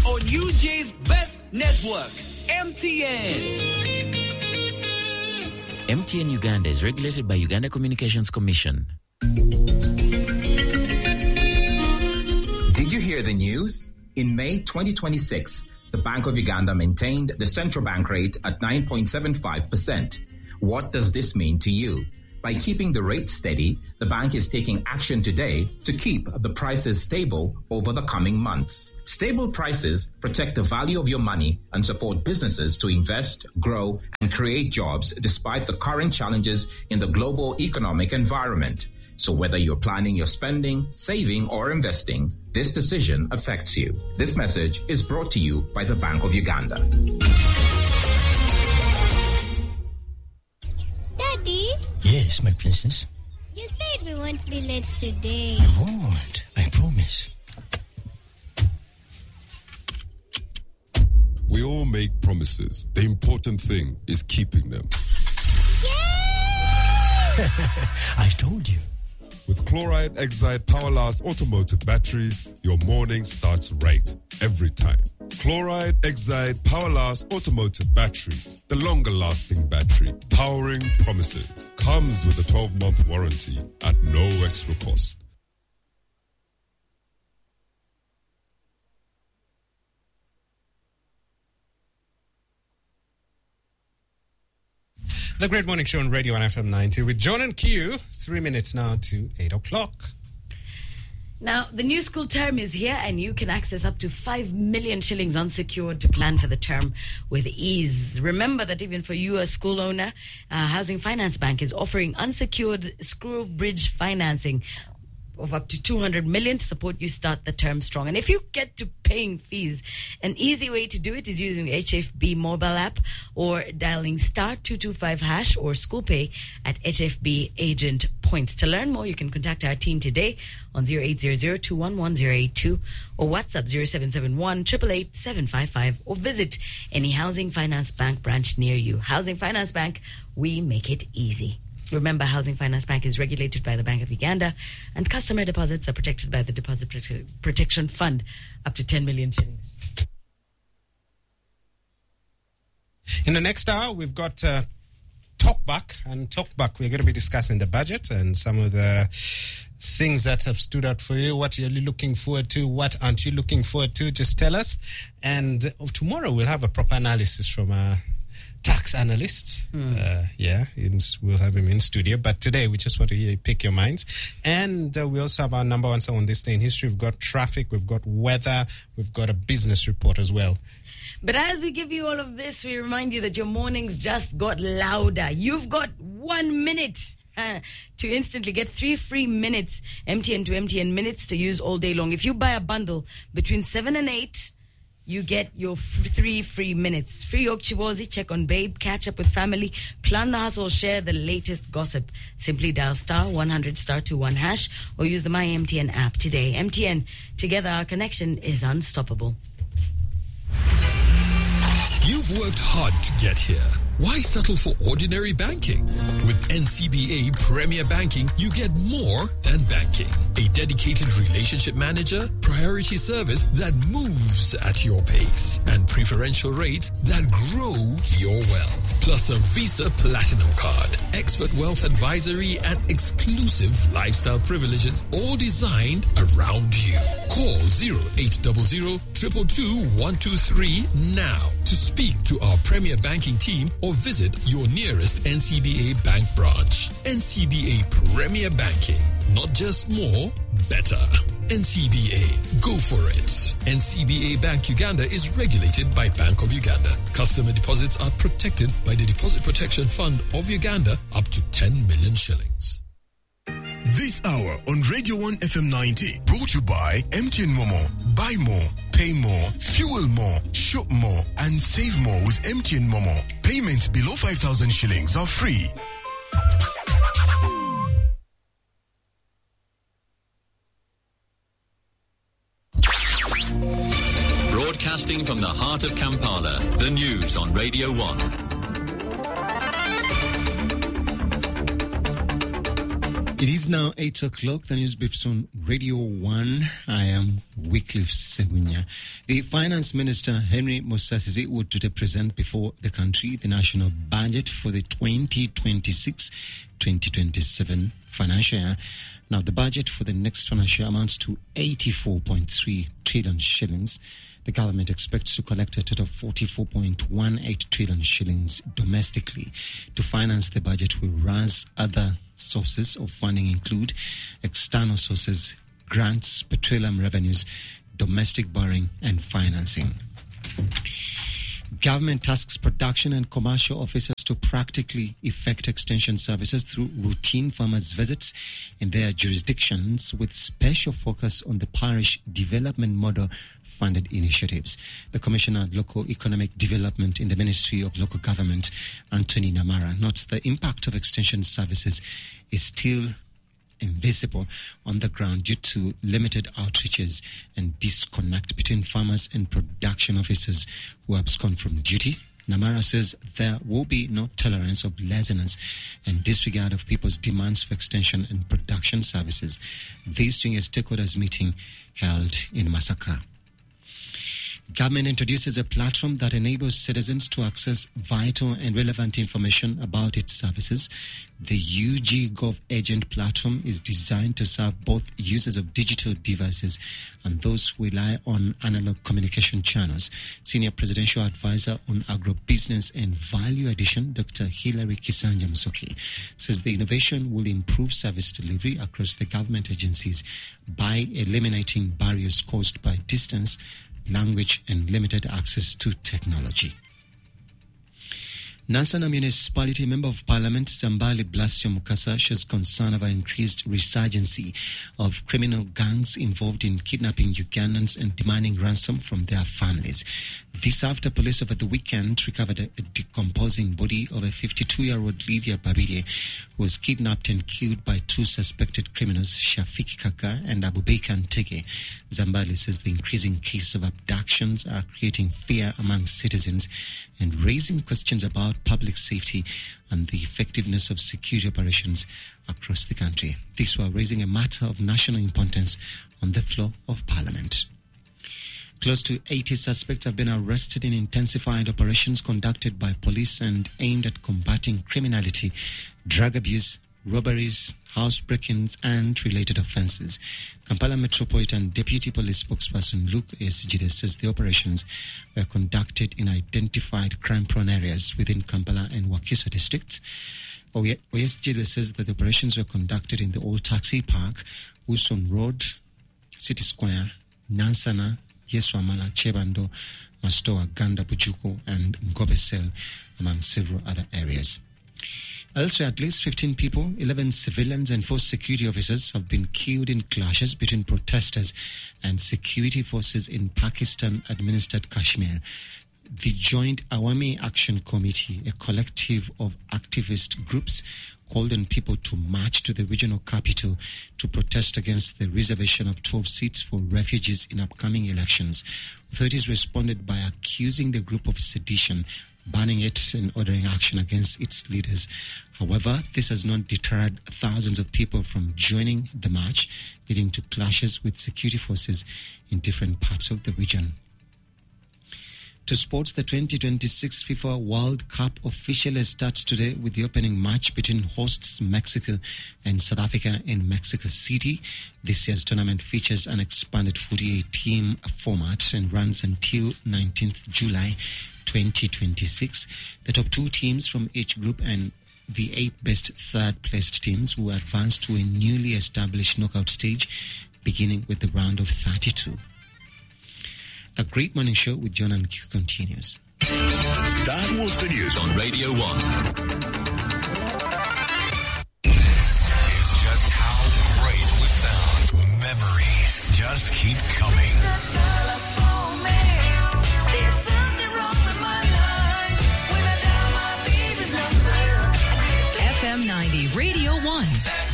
on UJ's best network, MTN. MTN Uganda is regulated by Uganda Communications Commission. Did you hear the news? In May 2026, the Bank of Uganda maintained the central bank rate at 9.75%. What does this mean to you? By keeping the rate steady, the bank is taking action today to keep the prices stable over the coming months. Stable prices protect the value of your money and support businesses to invest, grow, and create jobs despite the current challenges in the global economic environment. So whether you're planning your spending, saving, or investing, this decision affects you. This message is brought to you by the Bank of Uganda. Daddy? Yes, my princess? You said we won't be late today. I won't. I promise. We all make promises. The important thing is keeping them. Yeah! I told you. With Chloride Exide Powerlast automotive batteries, your morning starts right every time. Chloride Exide Powerlast automotive batteries, the longer-lasting battery, powering promises. Comes with a 12-month warranty at no extra cost. The Great Morning Show on Radio 1 FM 90 with John and Q. 3 minutes now to 8 o'clock. Now, the new school term is here and you can access up to 5 million shillings unsecured to plan for the term with ease. Remember that even for you, a school owner, Housing Finance Bank is offering unsecured school bridge financing of up to 200 million to support you start the term strong. And if you get to paying fees, an easy way to do it is using the HFB mobile app or dialing star 225 hash or school pay at HFB agent points. To learn more, you can contact our team today on 0800-211-082 or WhatsApp 0771 888 755 or visit any Housing Finance Bank branch near you. Housing Finance Bank, we make it easy. Remember, Housing Finance Bank is regulated by the Bank of Uganda and customer deposits are protected by the Deposit Protection Fund up to 10 million shillings. In the next hour, we've got Talkback. And Talkback, we're going to be discussing the budget and some of the things that have stood out for you. What you're looking forward to, what aren't you looking forward to? Just tell us. And tomorrow, we'll have a proper analysis from tax analyst. We'll have him in studio. But today, we just want to pick your minds. And we also have our number one song on this day in history. We've got traffic, we've got weather, we've got a business report as well. But as we give you all of this, we remind you that your mornings just got louder. You've got 1 minute to instantly get 3 free minutes, MTN to MTN minutes to use all day long. If you buy a bundle between 7 and 8, you get your 3 free minutes. Free Okchibozi, check on Babe, catch up with family, plan the hustle, share the latest gossip. Simply dial star 100 star 21 hash or use the My MTN app today. MTN, together our connection is unstoppable. You've worked hard to get here. Why settle for ordinary banking? With NCBA Premier Banking, you get more than banking. A dedicated relationship manager, priority service that moves at your pace, and preferential rates that grow your wealth. Plus a Visa Platinum card, expert wealth advisory, and exclusive lifestyle privileges, all designed around you. Call 0800 222 123 now to speak to our Premier Banking team or visit your nearest NCBA bank branch. NCBA Premier Banking. Not just more, better. NCBA. Go for it. NCBA Bank Uganda is regulated by Bank of Uganda. Customer deposits are protected by the Deposit Protection Fund of Uganda up to 10 million shillings. This hour on Radio 1 FM 90, brought to you by MTN Momo. Buy more, pay more, fuel more, shop more, and save more with MTN Momo. Payments below 5,000 shillings are free. Broadcasting from the heart of Kampala, the news on Radio 1. It is now 8 o'clock. The news briefs on Radio 1. I am Wycliffe Segunya. The Finance Minister, Henry Mosasizi, would today present before the country the national budget for the 2026-2027 financial year. Now, the budget for the next financial year amounts to 84.3 trillion shillings. The government expects to collect a total of 44.18 trillion shillings domestically. To finance the budget, whereas other sources of funding include external sources, grants, petroleum revenues, domestic borrowing, and financing. Government tasks production and commercial officers to practically effect extension services through routine farmers' visits in their jurisdictions with special focus on the parish development model funded initiatives. The Commissioner of Local Economic Development in the Ministry of Local Government, Anthony Namara, notes the impact of extension services is still invisible on the ground due to limited outreaches and disconnect between farmers and production officers who abscond from duty. Namara says there will be no tolerance of laziness and disregard of people's demands for extension and production services. This during a stakeholders meeting held in Masaka. Government introduces a platform that enables citizens to access vital and relevant information about its services. The UG Gov Agent platform is designed to serve both users of digital devices and those who rely on analog communication channels. Senior Presidential Advisor on Agribusiness and Value Addition, Dr. Hilary Kisanja Musoki, says the innovation will improve service delivery across the government agencies by eliminating barriers caused by distance, language, and limited access to technology. Nansana Municipality Member of Parliament Zambali Blasio Mukasa shows concern over increased resurgency of criminal gangs involved in kidnapping Ugandans and demanding ransom from their families. This after police over the weekend recovered a decomposing body of a 52-year-old Lydia Babide, who was kidnapped and killed by two suspected criminals, Shafik Kaka and Abubakar Ntege. Zambali says the increasing case of abductions are creating fear among citizens and raising questions about public safety and the effectiveness of security operations across the country. These were raising a matter of national importance on the floor of Parliament. Close to 80 suspects have been arrested in intensified operations conducted by police and aimed at combating criminality, drug abuse, robberies, house break-ins, and related offences. Kampala Metropolitan Deputy Police Spokesperson Luke Oyesijide says the operations were conducted in identified crime-prone areas within Kampala and Wakiso districts. Oyesijide says that the operations were conducted in the Old Taxi Park, Uson Road, City Square, Nansana, Yeswamala, Chebando, Mastoa, Ganda, Bujuku, and Ngobesel, among several other areas. Elsewhere, at least 15 people, 11 civilians and 4 security officers have been killed in clashes between protesters and security forces in Pakistan-administered Kashmir. The Joint Awami Action Committee, a collective of activist groups, called on people to march to the regional capital to protest against the reservation of 12 seats for refugees in upcoming elections. Authorities responded by accusing the group of sedition, banning it and ordering action against its leaders. However, this has not deterred thousands of people from joining the march, leading to clashes with security forces in different parts of the region. To sports, the 2026 FIFA World Cup officially starts today with the opening match between hosts Mexico and South Africa in Mexico City. This year's tournament features an expanded 48-team format and runs until 19th July 2026. The top 2 teams from each group and the 8 best third-placed teams will advance to a newly established knockout stage, beginning with the round of 32. A great morning show with John and Q continues. That was the news on Radio 1. This is just how great we sound. Memories just keep coming. FM 90 Radio 1.